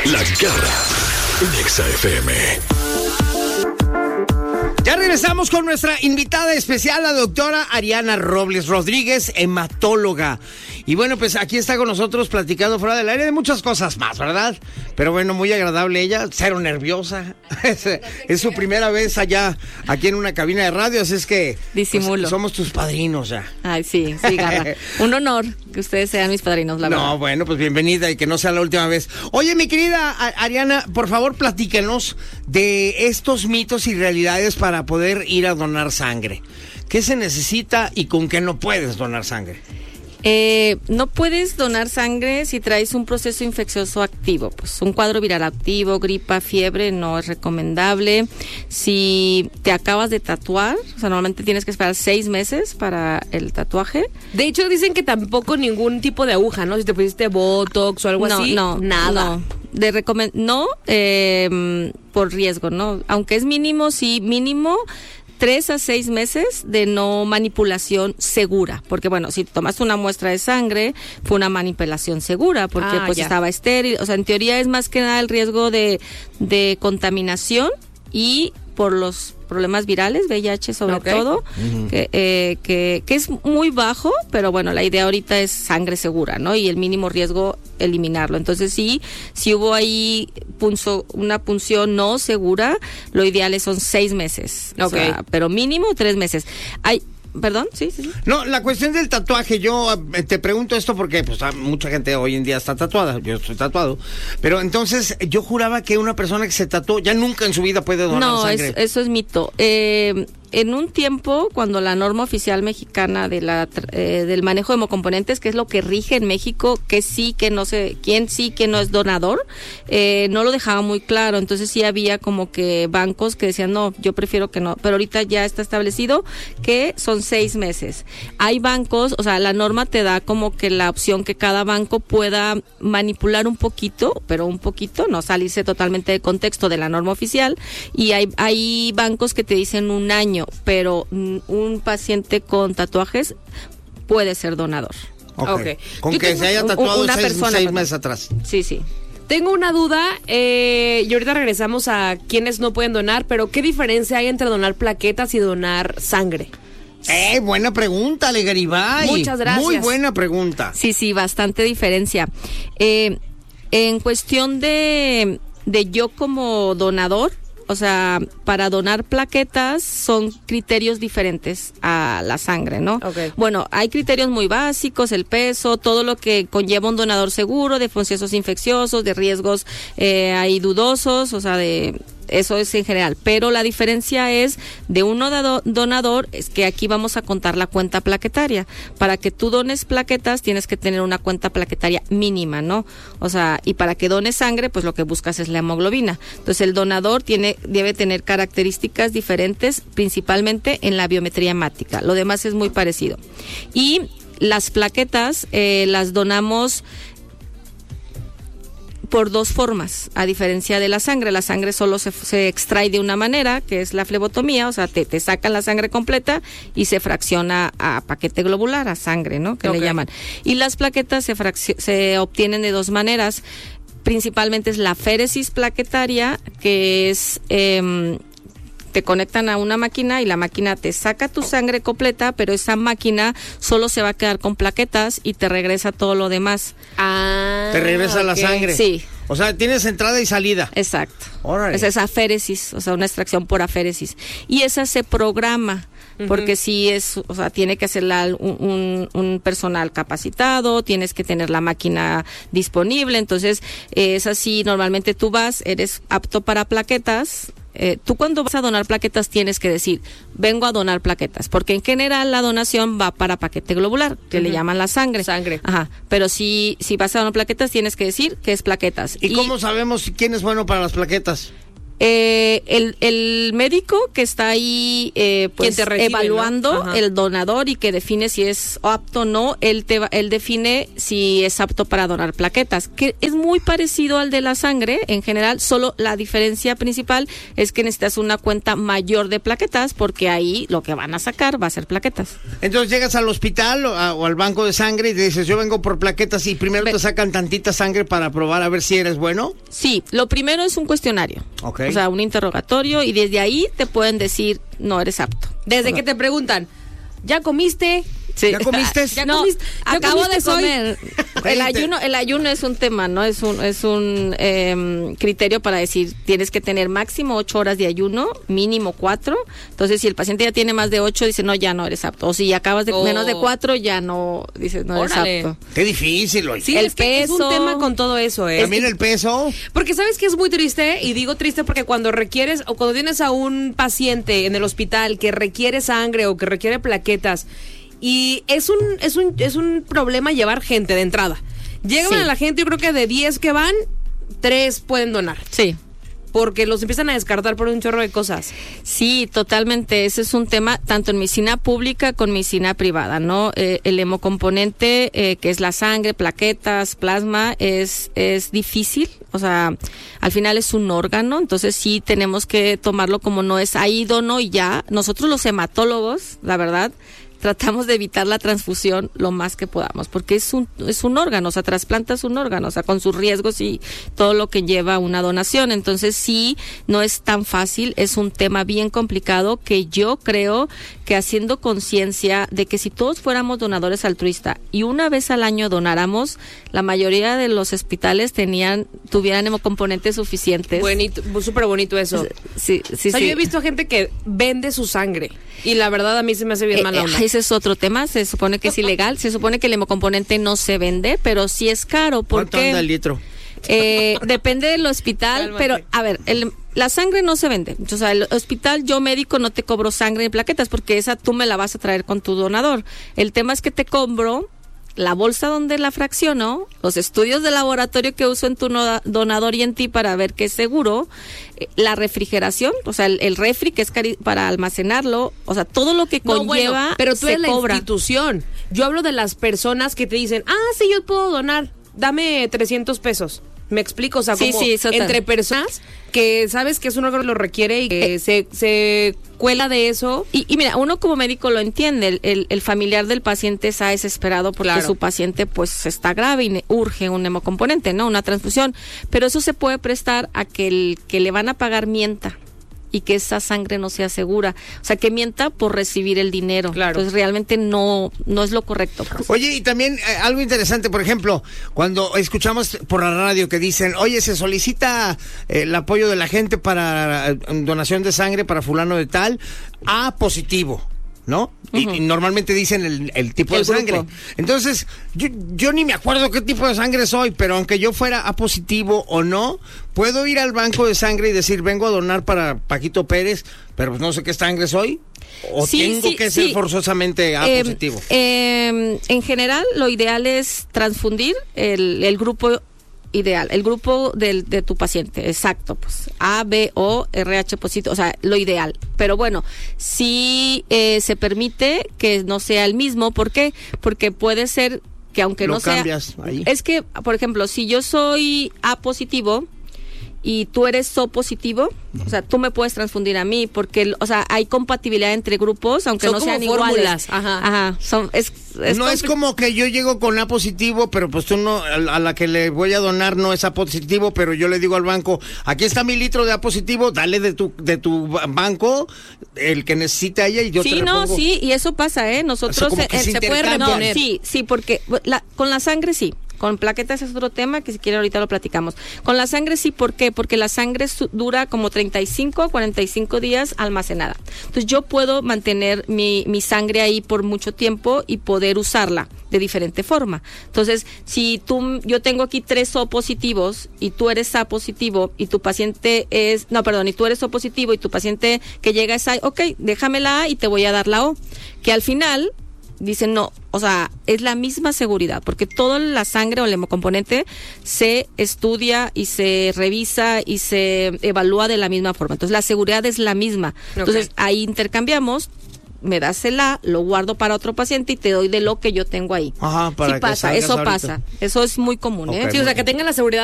La Garra en Exa FM. Ya regresamos con nuestra invitada especial, la doctora Ariana Robles Rodríguez, hematóloga. Y bueno, pues aquí está con nosotros platicando fuera del aire de muchas cosas más, ¿verdad? Pero bueno, muy agradable ella, cero nerviosa. Es su primera vez allá, aquí en una cabina de radio, así es que... Disimulo. Pues, somos tus padrinos ya. Ay, sí, Garra. Un honor que ustedes sean mis padrinos, la verdad. No, bueno, pues bienvenida y que no sea la última vez. Oye, mi querida Ariana, por favor, platíquenos de estos mitos y realidades para poder ir a donar sangre. ¿Qué se necesita y con qué no puedes donar sangre? No puedes donar sangre si traes un proceso infeccioso activo, pues un cuadro viral activo, gripa, fiebre, no es recomendable. Si te acabas de tatuar, o sea, normalmente tienes que esperar 6 meses para el tatuaje. De hecho, dicen que tampoco ningún tipo de aguja, ¿no? Si te pusiste Botox o algo así, nada. No, por riesgo, ¿no? Aunque es mínimo, sí, mínimo 3 a 6 meses de no manipulación segura, porque bueno, si tomaste una muestra de sangre, fue una manipulación segura, porque estaba estéril, o sea, en teoría es más que nada el riesgo de contaminación y por los problemas virales, VIH sobre todo, que es muy bajo, pero bueno, la idea ahorita es sangre segura, ¿no? Y el mínimo riesgo, eliminarlo. Entonces si hubo ahí una punción no segura, lo ideal son 6 meses, o sea, pero mínimo 3 meses. Perdón, sí. No, la cuestión del tatuaje, yo te pregunto esto porque pues mucha gente hoy en día está tatuada, yo estoy tatuado, pero entonces yo juraba que una persona que se tatuó ya nunca en su vida puede donar sangre. No, eso es mito. En un tiempo, cuando la norma oficial mexicana del manejo de hemocomponentes, que es lo que rige en México, que sí, que no sé, quién sí, que no es donador, no lo dejaba muy claro. Entonces sí había como que bancos que decían, no, yo prefiero que no. Pero ahorita ya está establecido que son 6 meses. Hay bancos, o sea, la norma te da como que la opción que cada banco pueda manipular un poquito, pero un poquito, no salirse totalmente de contexto de la norma oficial. Y hay bancos que te dicen 1 año, pero un paciente con tatuajes puede ser donador. Okay. Con que se haya tatuado una 6 meses atrás. Sí. Tengo una duda, y ahorita regresamos a quienes no pueden donar, pero ¿qué diferencia hay entre donar plaquetas y donar sangre? Buena pregunta, Legaribay. Muchas gracias. Muy buena pregunta. Sí, bastante diferencia. En cuestión de yo como donador, o sea, para donar plaquetas son criterios diferentes a la sangre, ¿no? Okay. Bueno, hay criterios muy básicos, el peso, todo lo que conlleva un donador seguro, de procesos infecciosos, de riesgos ahí dudosos, o sea, eso es en general, pero la diferencia es de un donador, es que aquí vamos a contar la cuenta plaquetaria. Para que tú dones plaquetas tienes que tener una cuenta plaquetaria mínima, ¿no? O sea, y para que dones sangre, pues lo que buscas es la hemoglobina. Entonces el donador debe tener características diferentes, principalmente en la biometría hemática. Lo demás es muy parecido. Y las plaquetas las donamos por 2 formas, a diferencia de la sangre. La sangre solo se extrae de una manera, que es la flebotomía, o sea, te sacan la sangre completa y se fracciona a paquete globular, a sangre, ¿no? Que le llaman. Y las plaquetas se obtienen de 2 maneras. Principalmente es la féresis plaquetaria, que es... te conectan a una máquina y la máquina te saca tu sangre completa, pero esa máquina solo se va a quedar con plaquetas y te regresa todo lo demás. Te regresa la sangre. Sí. O sea, tienes entrada y salida. Exacto. Órale. Es aféresis, o sea, una extracción por aféresis. Y esa se programa, porque sí es, o sea, tiene que hacerla un personal capacitado, tienes que tener la máquina disponible, entonces es así, normalmente tú eres apto para plaquetas. Tú cuando vas a donar plaquetas tienes que decir, vengo a donar plaquetas, porque en general la donación va para paquete globular, que le llaman la sangre. Ajá, pero si vas a donar plaquetas tienes que decir que es plaquetas. ¿Y cómo sabemos quién es bueno para las plaquetas? El médico que está ahí pues te recibe, evaluando, ¿no? el donador, y que define si es apto o no, él define si es apto para donar plaquetas, que es muy parecido al de la sangre en general, solo la diferencia principal es que necesitas una cuenta mayor de plaquetas, porque ahí lo que van a sacar va a ser plaquetas. Entonces llegas al hospital o al banco de sangre y te dices, yo vengo por plaquetas, y primero te sacan tantita sangre para probar a ver si eres bueno. Sí, lo primero es un cuestionario. Ok. O sea, un interrogatorio, y desde ahí te pueden decir, no eres apto. Desde que te preguntan, ¿ya comiste? Sí. ¿Ya comiste? ¿Ya No, comiste? ¿Ya acabo de comiste hoy? comer. El ayuno es un tema, ¿no? Es un criterio para decir, tienes que tener máximo 8 horas de ayuno, mínimo 4. Entonces, si el paciente ya tiene más de 8, dice, no, ya no eres apto. O si acabas de menos de 4, ya no, dices, no eres Órale. apto. Qué difícil, oye. Sí, El es que es un peso. tema con todo eso, También el peso. Porque sabes que es muy triste, y digo triste porque cuando requieres, o cuando tienes a un paciente en el hospital que requiere sangre o que requiere plaquetas, y es un problema llevar gente de entrada. Llegan Sí. a la gente, yo creo que de 10 que van, 3 pueden donar. Sí. Porque los empiezan a descartar por un chorro de cosas. Sí, totalmente. Ese es un tema tanto en medicina pública como en medicina privada, ¿no? El hemocomponente, que es la sangre, plaquetas, plasma, es difícil. O sea, al final es un órgano, entonces sí tenemos que tomarlo como no es ahí dono y ya. Nosotros los hematólogos, la verdad, tratamos de evitar la transfusión lo más que podamos, porque es un órgano, o sea, trasplantas un órgano, o sea, con sus riesgos y todo lo que lleva una donación. Entonces sí, no es tan fácil, es un tema bien complicado, que yo creo que haciendo conciencia de que si todos fuéramos donadores altruistas y una vez al año donáramos, la mayoría de los hospitales tuvieran hemocomponentes suficientes. Bonito, súper bonito eso. Sí, sí, O sea, sí. yo he visto gente que vende su sangre, y la verdad a mí se me hace bien mala onda. Ese es otro tema, se supone que es ilegal, se supone que el hemocomponente no se vende, pero sí es caro. ¿Cuánto anda el Porque litro? depende del hospital, Cálmate. pero a ver, la sangre no se vende. O sea, el hospital, yo médico, no te cobro sangre ni plaquetas, porque esa tú me la vas a traer con tu donador. El tema es que te cobro la bolsa donde la fracciono, los estudios de laboratorio que uso en tu donador y en ti para ver que es seguro, la refrigeración, o sea, el refri que es para almacenarlo, o sea, todo lo que No, conlleva, bueno, pero tú se eres la cobra. institución. Yo hablo de las personas que te dicen, sí, yo puedo donar, dame 300 pesos. Me explico, o sea, Sí, como sí, eso entre personas que sabes que es un órgano que lo requiere y que se cuela de eso. Y mira, uno como médico lo entiende, el familiar del paciente está desesperado porque Claro. su paciente pues está grave y urge un hemocomponente, ¿no? Una transfusión, pero eso se puede prestar a que el que le van a pagar mienta y que esa sangre no sea segura, o sea, que mienta por recibir el dinero. Claro. Entonces realmente no es lo correcto, pues. Oye, y también algo interesante, por ejemplo, cuando escuchamos por la radio que dicen, oye, se solicita el apoyo de la gente para donación de sangre para fulano de tal, A positivo, ¿no? Y normalmente dicen el tipo El de sangre. grupo. Entonces, yo ni me acuerdo qué tipo de sangre soy, pero aunque yo fuera A positivo o no, puedo ir al banco de sangre y decir, vengo a donar para Paquito Pérez, pero pues no sé qué sangre soy. ¿O Sí, tengo sí, que ser sí. forzosamente A positivo? En general, lo ideal es transfundir el grupo ideal, el grupo de tu paciente, exacto, pues A, B, O, RH positivo, o sea, lo ideal. Pero bueno, sí se permite que no sea el mismo. ¿Por qué? Porque puede ser que aunque Lo no sea... cambias ahí. Es que, por ejemplo, si yo soy A positivo y tú eres O positivo, o sea, tú me puedes transfundir a mí, porque, o sea, hay compatibilidad entre grupos, aunque Son no como sean fórmulas, iguales. ajá. No es como que yo llego con A positivo, pero pues tú no, a la que le voy a donar no es A positivo, pero yo le digo al banco, aquí está mi litro de A positivo, dale de tu banco el que necesita ella y yo te Sí, repongo. no, sí, y eso pasa, Nosotros O sea, como que se se puede intercambian. reponer. Sí, porque con la sangre sí. Con plaquetas es otro tema que si quiere ahorita lo platicamos. Con la sangre sí, ¿por qué? Porque la sangre dura como 35 a 45 días almacenada. Entonces yo puedo mantener mi sangre ahí por mucho tiempo y poder usarla de diferente forma. Entonces, si yo tengo aquí 3 O positivos y tú eres A positivo y tu paciente y tú eres O positivo y tu paciente que llega es A, ok, déjame la A y te voy a dar la O. Que al final dicen no, o sea, es la misma seguridad, porque toda la sangre o el hemocomponente se estudia y se revisa y se evalúa de la misma forma. Entonces la seguridad es la misma. Entonces ahí intercambiamos, me das el A, lo guardo para otro paciente y te doy de lo que yo tengo ahí. Ajá, para sí que pasa, salgas eso ahorita. pasa. Eso es muy común, ¿eh? Ok. Sí, o sea, que tengan la seguridad